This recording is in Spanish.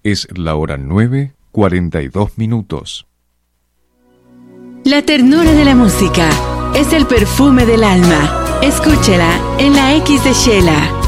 Es la hora 9:42. La ternura de la música es el perfume del alma. Escúchela en la X de Shela.